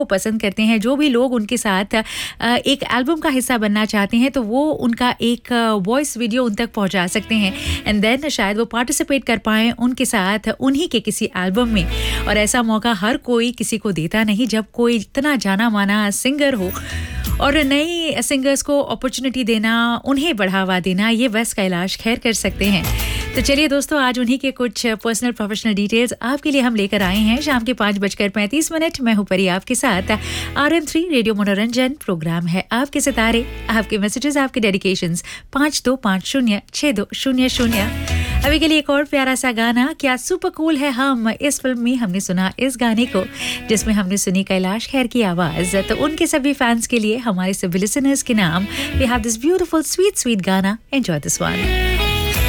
पसंद करते हैं, जो भी लोग उनके साथ एक एल्बम का हिस्सा बनना चाहते हैं, तो वो उनका एक वॉइस वीडियो उन तक पहुंचा सकते हैं एंड देन शायद वो पार्टिसिपेट कर पाएँ उनके साथ उन्हीं के किसी एल्बम में। और ऐसा मौका हर कोई किसी को देता नहीं जब कोई इतना जाना माना सिंगर हो, और नई सिंगर्स को अपॉर्चुनिटी देना, उन्हें बढ़ावा देना, ये बस कैलाश खेर कर सकते हैं। तो चलिए दोस्तों, आज उन्हीं के कुछ पर्सनल प्रोफेशनल डिटेल्स आपके लिए हम लेकर आए हैं। शाम के 5:35 मैं हूं परी आपके साथ। RM3 रेडियो मनोरंजन प्रोग्राम है आपके सितारे, आपके मैसेजेस, आपके डेडिकेशंस 52506200। अभी के लिए एक और प्यारा सा गाना, क्या सुपर कूल है हम, इस फिल्म में हमने सुना इस गाने को, जिसमें हमने सुनी कैलाश खेर की आवाज। तो उनके सभी फैंस के लिए, हमारे सभी लिसनर्स के नाम, V have this beautiful sweet गाना। एंजॉय दिस वन।